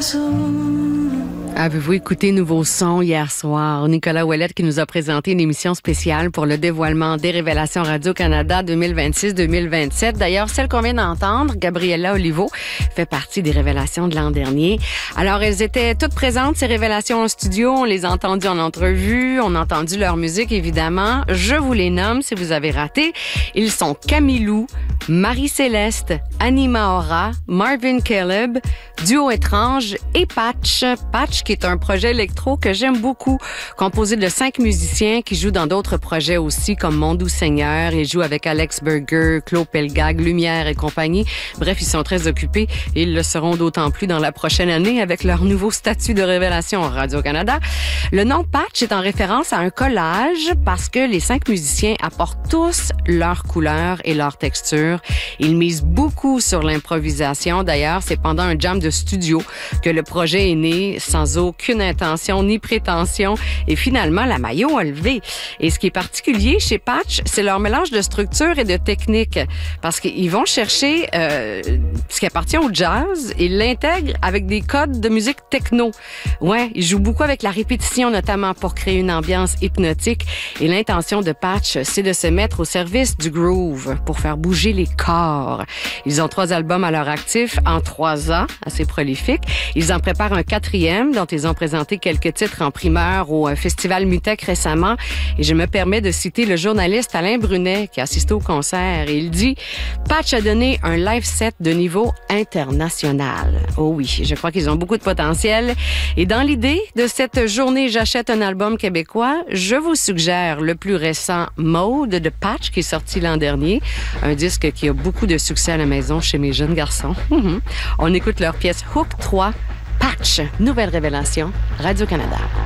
Avez-vous écouté Nouveau Son hier soir? Nicolas Ouellette qui nous a présenté une émission spéciale pour le dévoilement des révélations Radio-Canada 2026-2027. D'ailleurs, celle qu'on vient d'entendre, Gabriella Olivo, fait partie des révélations de l'an dernier. Alors, elles étaient toutes présentes, ces révélations en studio. On les a entendues en entrevue. On a entendu leur musique, évidemment. Je vous les nomme si vous avez raté. Ils sont Camilou, Marie-Céleste, Anima Aura, Marvin Caleb, Duo Étrange et Patch. Patch qui est un projet électro que j'aime beaucoup, composé de 5 musiciens qui jouent dans d'autres projets aussi, comme Mon Doux Seigneur. Ils jouent avec Alex Burger, Claude Pelgag, Lumière et compagnie. Bref, ils sont très occupés et ils le seront d'autant plus dans la prochaine année avec leur nouveau statut de révélation Radio-Canada. Le nom Patch est en référence à un collage parce que les 5 musiciens apportent tous leur couleur et leur texture. Ils misent beaucoup sur l'improvisation. D'ailleurs, c'est pendant un jam de studio que le projet est né sans aucune intention ni prétention. Et finalement, la maillot a levé. Et ce qui est particulier chez Patch, c'est leur mélange de structure et de technique. Parce qu'ils vont chercher ce qui appartient au jazz et l'intègrent avec des codes de musique techno. Ouais, ils jouent beaucoup avec la répétition, notamment pour créer une ambiance hypnotique. Et l'intention de Patch, c'est de se mettre au service du groove pour faire bouger les corps. Ils ont 3 albums à leur actif en 3 ans, assez prolifiques. Ils en préparent un 4e dont ils ont présenté quelques titres en primeur au Festival Mutec récemment. Et je me permets de citer le journaliste Alain Brunet qui a assisté au concert. Et il dit « Patch a donné un live set de niveau international. » Oh oui, je crois qu'ils ont beaucoup de potentiel. Et dans l'idée de cette journée J'achète un album québécois, je vous suggère le plus récent Mode de Patch qui est sorti l'an dernier. Un disque qui a beaucoup de succès à la maison chez mes jeunes garçons. On écoute leur pièce Hook 3, Patch, nouvelle révélation, Radio-Canada.